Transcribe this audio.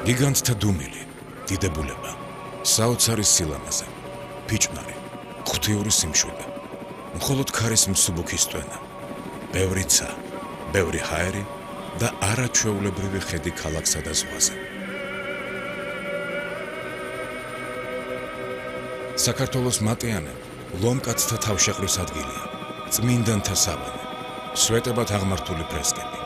გიგანტთა დუმილი, დიდებულება, საოცარი სილამაზე, ფიჭვნარი, ღვთიური სიმშვიდე, მხოლოდ ქარის მსუბუქი სტვენა, ბევრი ცა, ბევრი ჰაერი და არაჩვეულებრივი ხედი ქალაქსა და ზღვაზე. საქართველოს მატიანე ლომკაცთა თავშეყრის ადგილია, წმინდანთა სავანე, სვეტებად აღმართული ფრესკები.